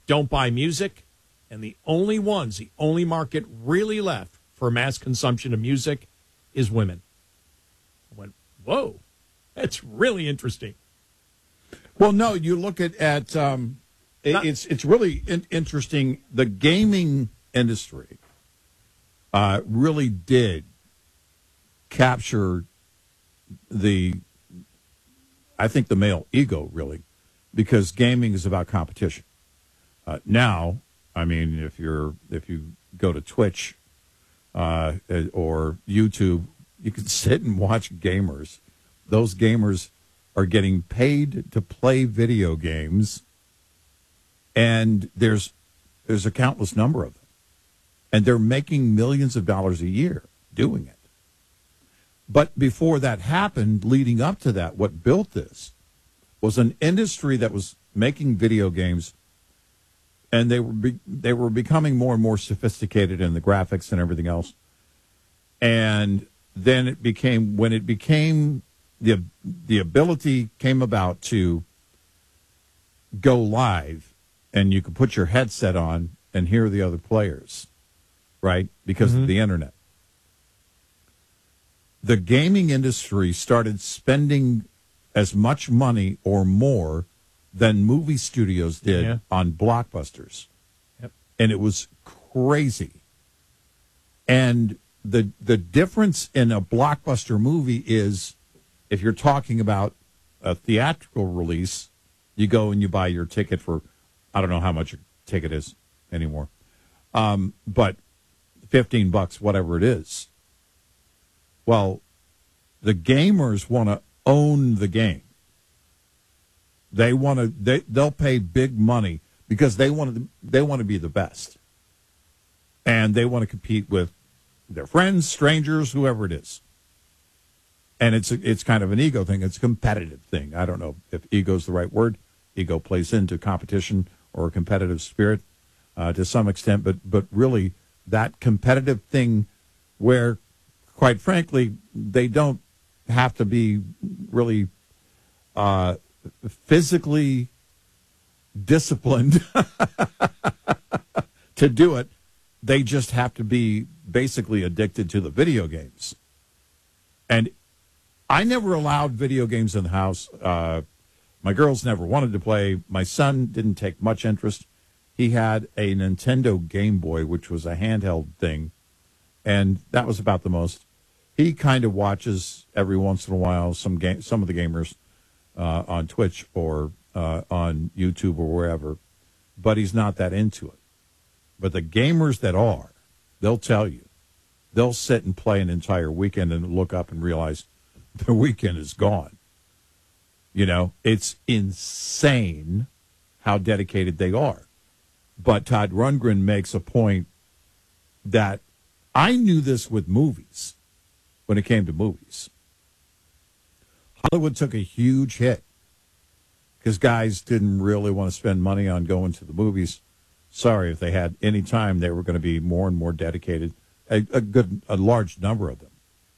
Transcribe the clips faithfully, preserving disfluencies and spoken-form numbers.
don't buy music, and the only ones, the only market really left for mass consumption of music is women. I went, whoa, that's really interesting. Well, no, you look at, at um, it, Not, it's it's really in, interesting. The gaming industry uh, really did capture the, I think, the male ego, really, because gaming is about competition. Uh, now, I mean, if you're if you go to Twitch uh, or YouTube, you can sit and watch gamers. Those gamers are getting paid to play video games, and there's there's a countless number of them, and they're making millions of dollars a year doing it. But before that happened, leading up to that, what built this was an industry that was making video games, and they were be, they were becoming more and more sophisticated in the graphics and everything else. And then it became when it became the the ability came about to go live, and you could put your headset on and hear the other players, right? Because mm-hmm. of the internet. The gaming industry started spending as much money or more than movie studios did yeah. on blockbusters. Yep. And it was crazy. And the the difference in a blockbuster movie is, if you're talking about a theatrical release, you go and you buy your ticket for, I don't know how much your ticket is anymore, um, but fifteen bucks, whatever it is. Well, the gamers want to own the game. They want to. They they'll pay big money because they want to. They want to be the best, and they want to compete with their friends, strangers, whoever it is. And it's a, it's kind of an ego thing. It's a competitive thing. I don't know if ego is the right word. Ego plays into competition or a competitive spirit uh, to some extent, but but really that competitive thing where, quite frankly, they don't have to be really uh, physically disciplined to do it. They just have to be basically addicted to the video games. And I never allowed video games in the house. Uh, my girls never wanted to play. My son didn't take much interest. He had a Nintendo Game Boy, which was a handheld thing, and that was about the most. He kind of watches every once in a while some game, some of the gamers uh, on Twitch or uh, on YouTube or wherever, but he's not that into it. But the gamers that are, they'll tell you, they'll sit and play an entire weekend and look up and realize the weekend is gone. You know, it's insane how dedicated they are. But Todd Rundgren makes a point that I knew this with movies when it came to movies. Hollywood took a huge hit because guys didn't really want to spend money on going to the movies. Sorry, if they had any time, they were going to be more and more dedicated, a, a good, a large number of them,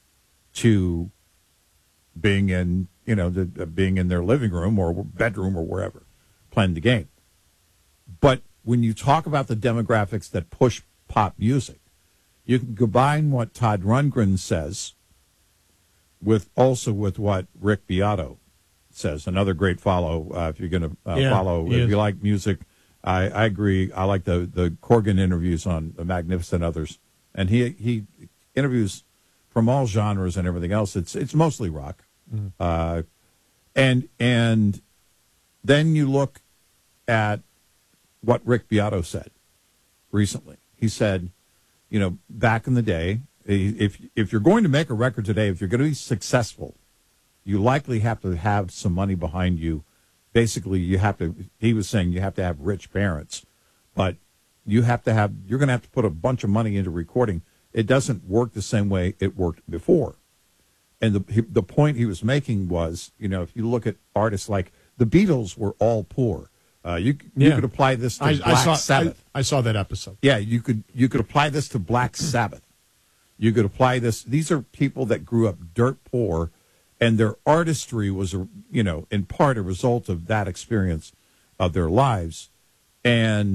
to being in, you know, the, uh, being in their living room or bedroom or wherever, playing the game. But when you talk about the demographics that push pop music, you can combine what Todd Rundgren says with also with what Rick Beato says. Another great follow uh, if you're going to uh, yeah, follow. If you like music, I, I agree. I like the, the Corgan interviews on The Magnificent Others. And he he interviews from all genres and everything else. It's it's mostly rock. Mm-hmm. Uh, and and then you look at what Rick Beato said recently. He said, you know, back in the day, if if you're going to make a record today, if you're going to be successful, you likely have to have some money behind you. Basically, you have to, he was saying you have to have rich parents, but you have to have, you're going to have to put a bunch of money into recording. It doesn't work the same way it worked before. And the he, the point he was making was, you know, if you look at artists like the Beatles were all poor. Uh, you you yeah. could apply this to I, Black I saw, Sabbath. I, I saw that episode. Yeah, you could you could apply this to Black Sabbath. You could apply this. These are people that grew up dirt poor, and their artistry was, a, you know, in part a result of that experience of their lives. And